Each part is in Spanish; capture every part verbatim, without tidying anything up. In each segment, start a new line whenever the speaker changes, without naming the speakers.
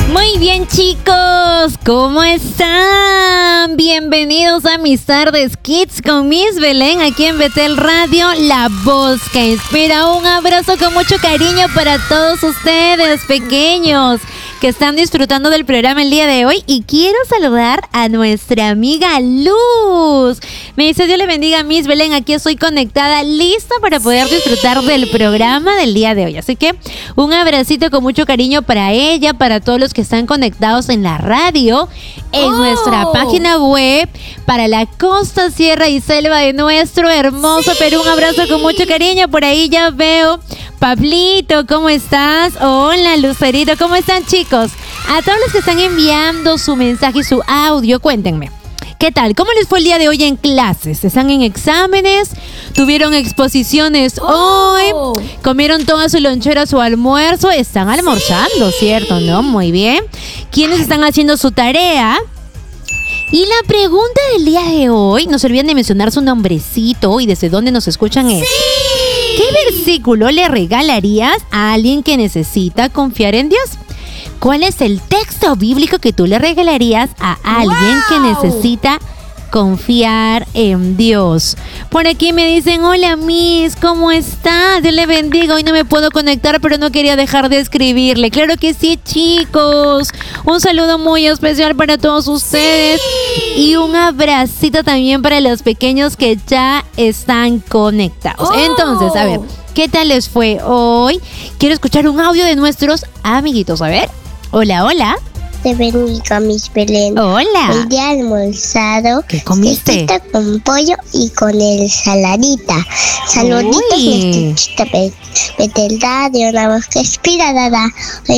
Muy bien, chicos, ¿cómo están? Bienvenidos a mis tardes Kids con Miss Belén aquí en Betel Radio, la voz que inspira. Un abrazo con mucho cariño para todos ustedes, pequeños, que están disfrutando del programa el día de hoy. Y quiero saludar a nuestra amiga Luz. Me dice: Dios le bendiga, Miss Belén, aquí estoy conectada, lista para poder disfrutar del programa del día de hoy. Así que un abracito con mucho cariño para ella, para todos los que están conectados en la radio, en oh. nuestra página web, para la costa, sierra y selva de nuestro hermoso Perú. Un abrazo con mucho cariño. Por ahí ya veo Pablito, ¿cómo estás? Hola, Lucerito, ¿cómo están, chicos? A todos los que están enviando su mensaje y su audio, cuéntenme, ¿qué tal? ¿Cómo les fue el día de hoy en clases? ¿Están en exámenes? ¿Tuvieron exposiciones oh. hoy? ¿Comieron toda su lonchera, su almuerzo? ¿Están almorzando, cierto? ¿No? Muy bien. ¿Quiénes están haciendo su tarea? Y la pregunta del día de hoy, no se olviden de mencionar su nombrecito y desde dónde nos escuchan es: ¿qué versículo le regalarías a alguien que necesita confiar en Dios? ¿Cuál es el texto bíblico que tú le regalarías a alguien wow. que necesita confiar en Dios? Por aquí me dicen: hola, Miss, ¿cómo está? Dios le bendiga. Hoy no me puedo conectar, pero no quería dejar de escribirle. Claro que sí, chicos. Un saludo muy especial para todos ustedes. Sí. Y un abracito también para los pequeños que ya están conectados. Oh. Entonces, a ver, ¿qué tal les fue hoy? Quiero escuchar un audio de nuestros amiguitos. A ver. Hola, hola.
Te bendiga, Miss Belén.
Hola.
Hoy día almorzado.
¿Qué comiste?
Con pollo y con ensaladita. Saluditos, mi chuchita Betel Radio, la voz que inspira, dada.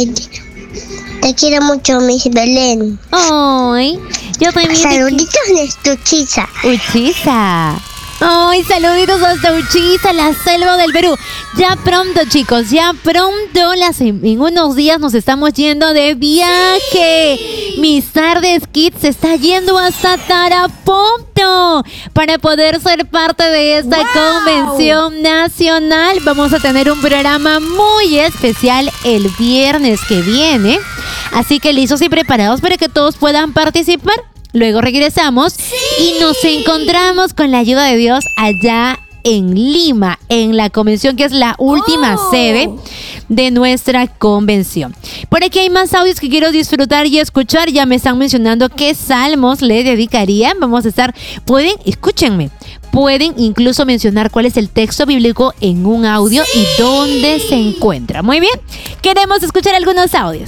Te quiero mucho, Miss Belén.
Ay, yo también.
Saluditos de Uchiza.
Uchiza. Ay, saluditos hasta Uchiza, la selva del Perú. Ya pronto, chicos, ya pronto, las, en unos días nos estamos yendo de viaje. Mis tardes Kids se está yendo hasta Tarapoto para poder ser parte de esta wow. convención nacional. Vamos a tener un programa muy especial el viernes que viene. Así que listos y preparados para que todos puedan participar. Luego regresamos sí. y nos encontramos con la ayuda de Dios allá en Lima, en la convención que es la última oh. sede de nuestra convención. Por aquí hay más audios que quiero disfrutar y escuchar. Ya me están mencionando qué salmos le dedicarían. Vamos a estar, pueden, escúchenme, pueden incluso mencionar cuál es el texto bíblico en un audio sí. y dónde se encuentra. Muy bien, queremos escuchar algunos audios.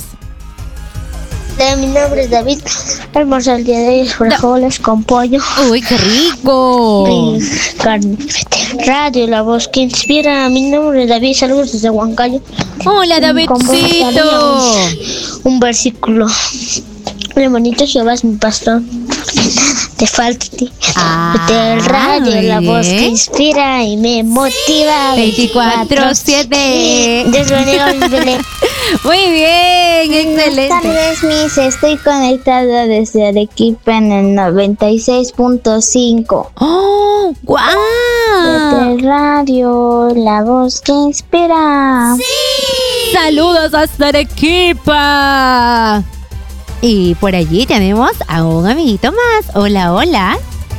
Mi nombre es David. Almuerzo el día de hoy frijoles no. con pollo.
Uy, qué rico.
Y carne. Radio, la voz que inspira. Mi nombre es David. Saludos desde Huancayo.
Hola, Davidcito.
Un versículo muy bonito. Jehová es mi pastor. Te falta a ti.
Ah,
del radio, la voz que inspira y me motiva.
veinticuatro siete.
Dios bendiga, Miss Belén.
Muy bien, excelente.
Buenas tardes, Miss. Estoy conectada desde Arequipa en el noventa y seis punto cinco.
¡Oh, guau!
Desde el radio, la voz que inspira.
¡Sí! ¡Saludos hasta Arequipa! Y por allí tenemos a un amiguito más. Hola, hola.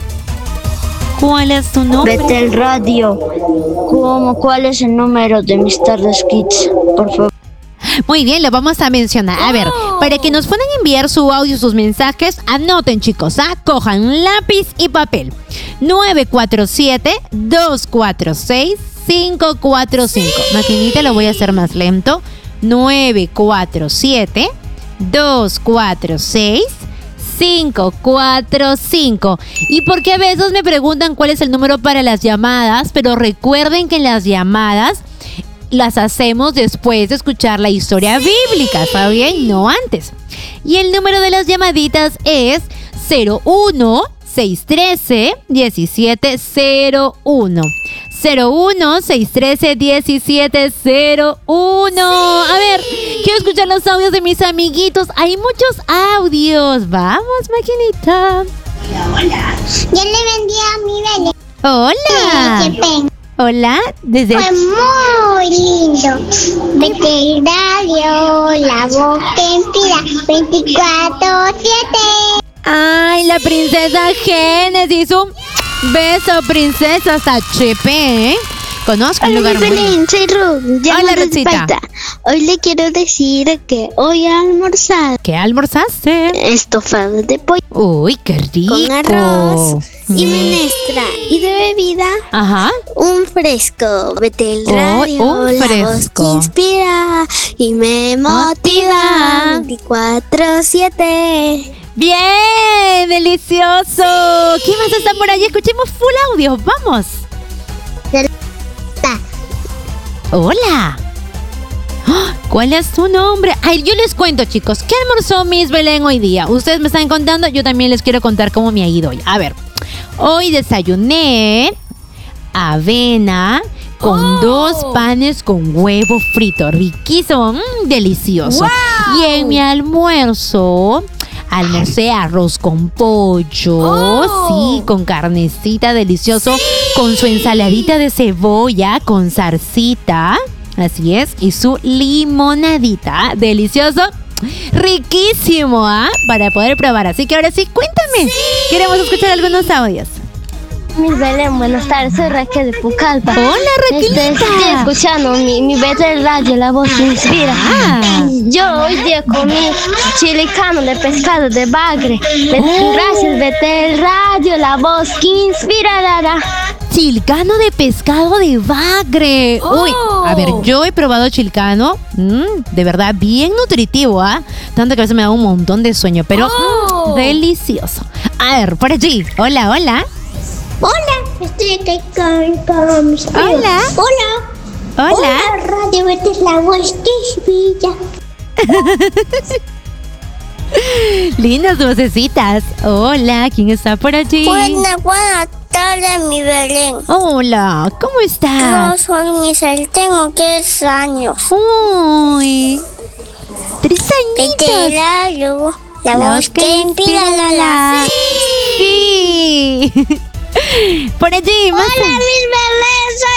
¿Cuál es tu nombre?
Betel Radio. ¿Cómo, ¿Cuál es el número de mis tardes Kids? Por favor.
Muy bien, lo vamos a mencionar. A ver, para que nos puedan enviar su audio, sus mensajes, anoten, chicos, ¿ah? Cojan lápiz y papel. nueve cuatro siete, dos cuatro seis, cinco cuatro cinco. Sí. Maquinita, lo voy a hacer más lento. nueve cuatro siete, dos cuatro seis, cinco cuatro cinco. Y porque a veces me preguntan cuál es el número para las llamadas, pero recuerden que las llamadas las hacemos después de escuchar la historia bíblica, ¿está bien? No antes. Y el número de las llamaditas es cero uno, seis uno tres, uno siete cero uno. cero uno, seis uno tres, uno siete cero uno. A ver, quiero escuchar los audios de mis amiguitos. Hay muchos audios. Vamos, maquinita.
Hola, hola. Yo le vendí a mi Belén.
Hola.
Qué pena.
Hola, desde...
Fue muy lindo. Veterinario, la voz que inspira. veinticuatro siete.
Ay, la princesa Génesis. Un beso, princesa. Hasta H P, ¿eh? Conozco el lugar muy...
Belén, soy Ruth. llamo
Hola,
de
Ruthcita.
Esparta. Hoy le quiero decir que hoy he almorzado
¿Qué almorzaste?
estofado de pollo
Uy, qué rico.
con arroz y menestra. Y de bebida,
Ajá.
un fresco. Vete el
Oh,
radio,
un
la voz
fresco.
que inspira y me motiva. veinticuatro siete.
Bien, delicioso. ¿Quién más está por allí? Escuchemos full audio. Vamos. Hola. ¡Ah! ¿Cuál es tu nombre? Ay, yo les cuento, chicos. ¿Qué almorzó Miss Belén hoy día? Ustedes me están contando, yo también les quiero contar cómo me ha ido hoy. A ver, hoy desayuné avena con
Oh.
dos panes con huevo frito. Riquísimo, mm, delicioso.
Wow.
Y en mi almuerzo... almorcé arroz con pollo,
Oh.
sí, con carnecita delicioso, con su ensaladita de cebolla, con zarcita, así es, y su limonadita, delicioso, riquísimo, ¿ah? Para poder probar, así que ahora sí, cuéntame, queremos escuchar algunos audios.
Miss Belén, buenas tardes, soy Raquel de Pucallpa.
Hola, Raquelita.
Este, estoy escuchando mi, mi Vete el radio, la voz que inspira.
Ah.
Yo hoy día comí chilicano de pescado de bagre. Ve-
Oh.
Gracias, Vete el radio, la voz que inspira, Dada.
Chilcano de pescado de bagre. Uy, a ver, yo he probado chilcano. Mm, de verdad, bien nutritivo, ¿ah? Tanto que a veces me da un montón de sueño, pero
Oh.
mm, delicioso. A ver, por allí. Hola, hola.
Hola, estoy aquí con, con mis primos.
Hola.
Hola.
Hola.
Radio, vete la voz que inspira.
Lindas vocecitas. Hola, ¿quién está por allí?
Buenas, buenas tardes, mi Belén.
Hola, ¿cómo
Yo
estás?
soy Michelle, tengo diez años.
Uy, tres
Vete
añitos.
la luz, la
La
voz que inspira, la la.
Sí. Por allí, más.
Hola, mi Belén, soy